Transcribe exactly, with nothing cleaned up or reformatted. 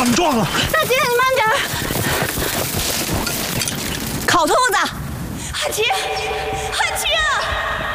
们撞了！ 大姐，你慢点儿！烤兔子，汉琪，汉琪啊！